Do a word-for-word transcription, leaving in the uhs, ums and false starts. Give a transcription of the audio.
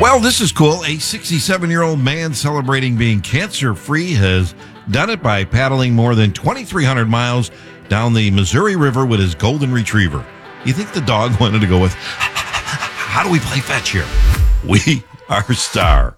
Well, this is cool. A sixty-seven-year-old man celebrating being cancer-free has done it by paddling more than twenty-three hundred miles down the Missouri River with his golden retriever. You think the dog wanted to go with, how do we play fetch here? We are Star.